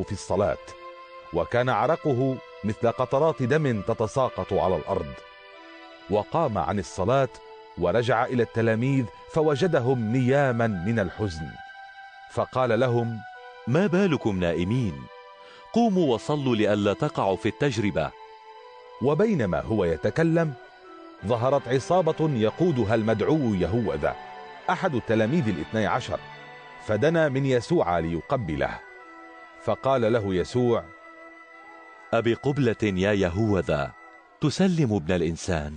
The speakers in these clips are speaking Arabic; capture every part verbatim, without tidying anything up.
يده في الصلاة، وكان عرقه مثل قطرات دم تتساقط على الأرض. وقام عن الصلاة ورجع إلى التلاميذ فوجدهم نياما من الحزن، فقال لهم: ما بالكم نائمين؟ قوموا وصلوا لئلا تقعوا في التجربة. وبينما هو يتكلم ظهرت عصابة يقودها المدعو يهوذا أحد التلاميذ الاثني عشر، فدنا من يسوع ليقبله، فقال له يسوع: أبقبلة يا يهوذا تسلم ابن الإنسان؟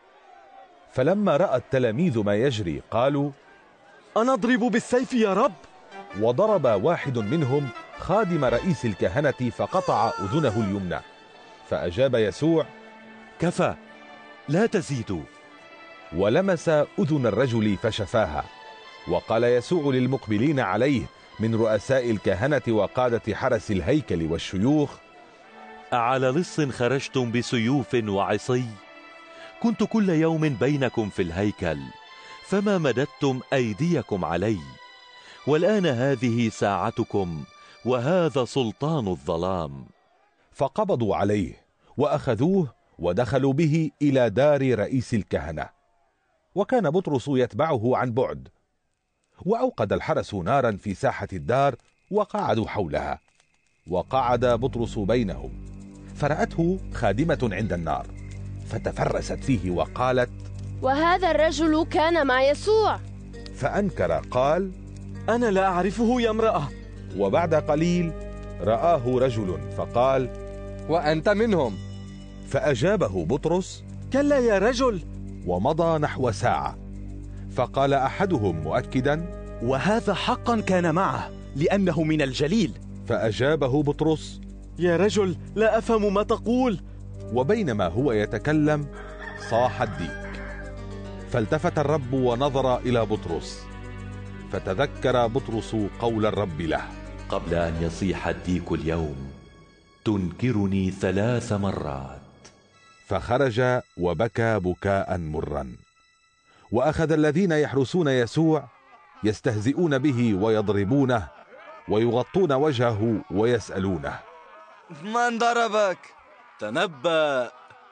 فلما رأى التلاميذ ما يجري قالوا: أنضرب بالسيف يا رب؟ وضرب واحد منهم خادم رئيس الكهنة فقطع أذنه اليمنى. فأجاب يسوع: كفى، لا تزيدوا. ولمس أذن الرجل فشفاها. وقال يسوع للمقبلين عليه من رؤساء الكهنة وقادة حرس الهيكل والشيوخ: أعلى لص خرجتم بسيوف وعصي؟ كنت كل يوم بينكم في الهيكل، فما مددتم أيديكم علي. والآن هذه ساعتكم، وهذا سلطان الظلام. فقبضوا عليه وأخذوه ودخلوا به إلى دار رئيس الكهنة، وكان بطرس يتبعه عن بعد. وأوقد الحرس نارا في ساحة الدار وقعدوا حولها، وقعد بطرس بينهم، فرأته خادمة عند النار، فتفرست فيه وقالت: وهذا الرجل كان مع يسوع. فأنكر قال: أنا لا أعرفه يا امرأة. وبعد قليل رآه رجل فقال: وأنت منهم. فأجابه بطرس: كلا يا رجل. ومضى نحو ساعة، فقال أحدهم مؤكدا: وهذا حقا كان معه، لأنه من الجليل. فأجابه بطرس: يا رجل لا أفهم ما تقول. وبينما هو يتكلم صاح الديك، فالتفت الرب ونظر إلى بطرس، فتذكر بطرس قول الرب له: قبل أن يصيح الديك اليوم تنكرني ثلاث مرات. فخرج وبكى بكاء مرا. وأخذ الذين يحرسون يسوع يستهزئون به ويضربونه ويغطون وجهه ويسألونه: من ضربك؟ تنبأ.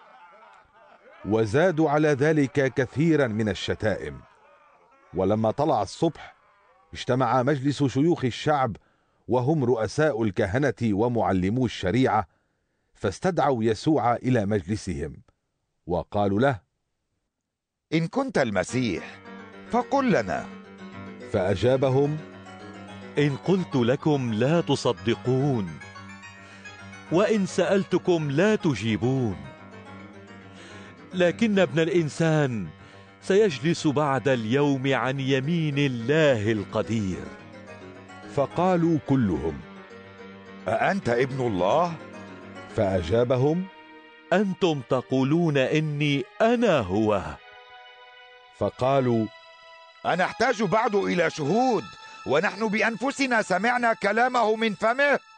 وزادوا على ذلك كثيرا من الشتائم. ولما طلع الصبح اجتمع مجلس شيوخ الشعب وهم رؤساء الكهنة ومعلمو الشريعة، فاستدعوا يسوع إلى مجلسهم وقالوا له: إن كنت المسيح فقل لنا. فأجابهم: إن قلت لكم لا تصدقون، وإن سألتكم لا تجيبون، لكن ابن الإنسان سيجلس بعد اليوم عن يمين الله القدير. فقالوا كلهم: أأنت ابن الله؟ فأجابهم: أنتم تقولون إني أنا هو. فقالوا: أنحتاج بعد إلى شهود؟ ونحن بأنفسنا سمعنا كلامه من فمه.